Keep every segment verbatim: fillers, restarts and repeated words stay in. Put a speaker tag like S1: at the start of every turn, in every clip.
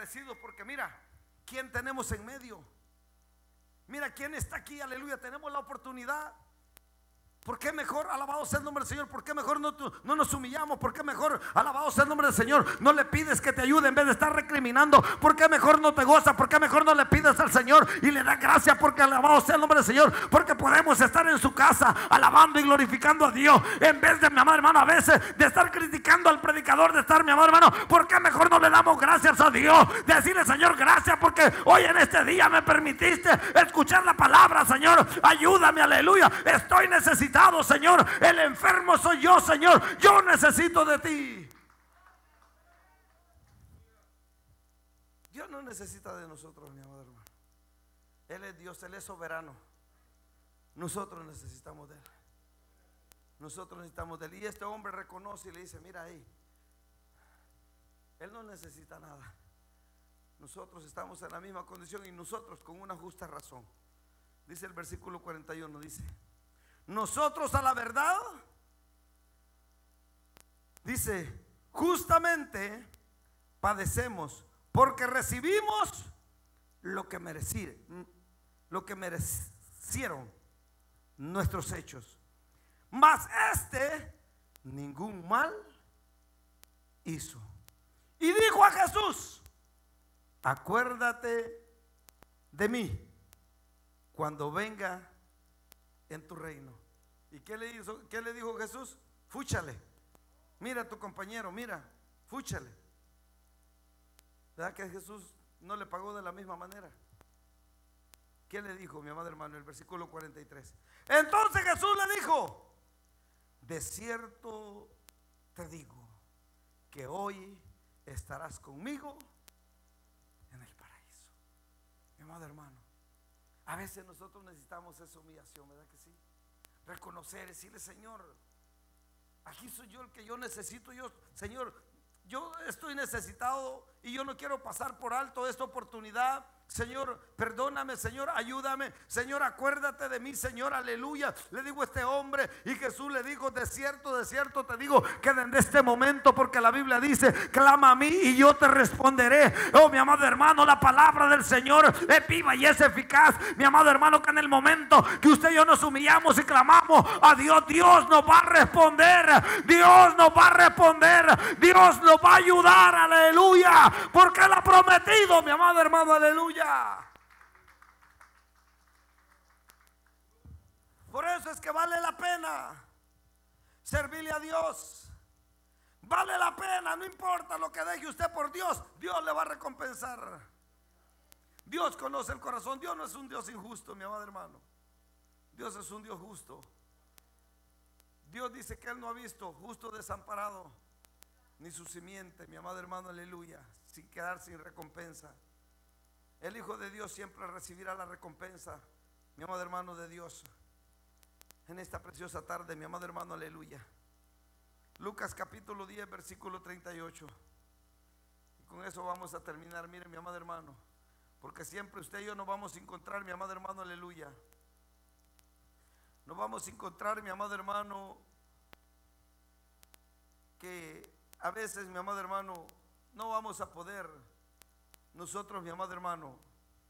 S1: agradecidos porque mira, ¿quién tenemos en medio? Mira, ¿quién está aquí? Aleluya, tenemos la oportunidad. ¿Por qué mejor, alabado sea el nombre del Señor? ¿Por qué mejor no, no nos humillamos? ¿Por qué mejor, alabado sea el nombre del Señor, no le pides que te ayude en vez de estar recriminando? ¿Por qué mejor no te gozas? ¿Por qué mejor no le pides al Señor y le das gracias? Porque alabado sea el nombre del Señor, porque podemos estar en su casa alabando y glorificando a Dios, en vez de, mi amado hermano, a veces de estar criticando al predicador, de estar, mi amado hermano, ¿por qué mejor no le damos gracias a Dios? De decirle, Señor, gracias porque hoy en este día me permitiste escuchar la palabra. Señor, ayúdame, aleluya, estoy necesitado, Señor, el enfermo soy yo, Señor, yo necesito de ti. Dios no necesita de nosotros, mi amado hermano. Él es Dios, Él es soberano. Nosotros necesitamos de Él. Nosotros necesitamos de Él. Y este hombre reconoce y le dice, mira ahí, Él no necesita nada. Nosotros estamos en la misma condición y nosotros con una justa razón. Dice el versículo cuarenta y uno, dice, nosotros a la verdad, dice, justamente padecemos porque recibimos lo que merecieron, lo que merecieron nuestros hechos. Mas este ningún mal hizo. Y dijo a Jesús, acuérdate de mí cuando venga en tu reino. ¿Y qué le hizo? ¿Qué le dijo Jesús? Fúchale. Mira a tu compañero, mira, fúchale. ¿Verdad que Jesús no le pagó de la misma manera? ¿Qué le dijo, mi amado hermano? El versículo cuarenta y tres. Entonces Jesús le dijo, de cierto te digo que hoy estarás conmigo en el paraíso. Mi amado hermano, a veces nosotros necesitamos esa humillación, ¿verdad que sí? Reconocer, decirle, Señor, aquí soy yo el que yo necesito. Yo, Señor, yo estoy necesitado y yo no quiero pasar por alto esta oportunidad. Señor, perdóname, Señor, ayúdame, Señor, acuérdate de mí, Señor, aleluya. Le digo a este hombre, y Jesús le dijo, de cierto, de cierto te digo que desde este momento, porque la Biblia dice, clama a mí y yo te responderé. Oh, mi amado hermano, la palabra del Señor es viva y es eficaz. Mi amado hermano, que en el momento que usted y yo nos humillamos y clamamos a Dios, Dios nos va a responder. Dios nos va a responder. Dios nos va a ayudar, aleluya, porque Él ha prometido, mi amado hermano, aleluya. Por eso es que vale la pena servirle a Dios. Vale la pena, no importa lo que deje usted por Dios, Dios le va a recompensar. Dios conoce el corazón. Dios no es un Dios injusto, mi amado hermano. Dios es un Dios justo. Dios dice que Él no ha visto justo desamparado, ni su simiente, mi amado hermano, aleluya, sin quedar sin recompensa. El Hijo de Dios siempre recibirá la recompensa, mi amado hermano de Dios, en esta preciosa tarde, mi amado hermano, aleluya. Lucas capítulo diez, versículo treinta y ocho. Y con eso vamos a terminar. Mire, mi amado hermano, porque siempre usted y yo nos vamos a encontrar, mi amado hermano, aleluya. Nos vamos a encontrar, mi amado hermano, que a veces, mi amado hermano, no vamos a poder nosotros, mi amado hermano,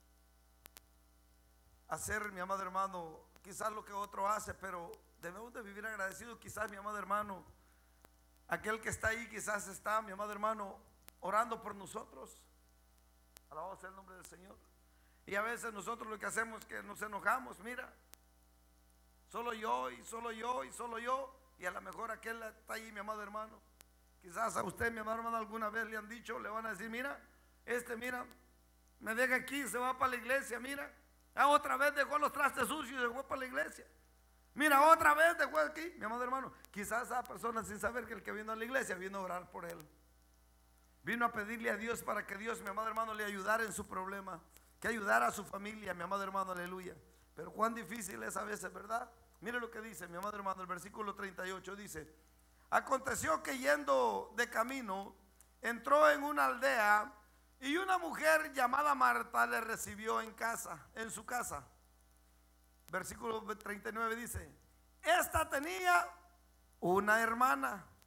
S1: hacer, mi amado hermano, quizás lo que otro hace, pero debemos de vivir agradecidos. Quizás, mi amado hermano, aquel que está ahí quizás está, mi amado hermano, orando por nosotros. Alabado sea el nombre del Señor. Y a veces nosotros lo que hacemos es que nos enojamos. Mira, solo yo y solo yo y solo yo. Y a lo mejor aquel está ahí, mi amado hermano. Quizás a usted, mi amado hermano, alguna vez le han dicho, le van a decir, mira, este, mira, me deja aquí, se va para la iglesia, mira. Ah, otra vez dejó los trastes sucios y se fue para la iglesia. Mira, otra vez dejó aquí, mi amado hermano. Quizás esa persona, sin saber que el que vino a la iglesia vino a orar por él, vino a pedirle a Dios para que Dios, mi amado hermano, le ayudara en su problema, que ayudara a su familia, mi amado hermano, aleluya. Pero cuán difícil es a veces, ¿verdad? Mire lo que dice, mi amado hermano, el versículo treinta y ocho dice: aconteció que yendo de camino, entró en una aldea, y una mujer llamada Marta le recibió en casa, en su casa. Versículo treinta y nueve dice: esta tenía una hermana